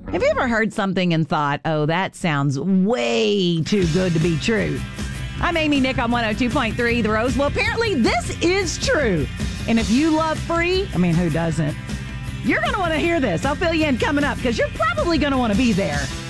Have you ever heard something and thought, oh, that sounds way too good to be true? I'm Amy Nick on 102.3 The Rose. Well, apparently this is true. And if you love free, I mean, who doesn't? You're going to want to hear this. I'll fill you in coming up because you're probably going to want to be there.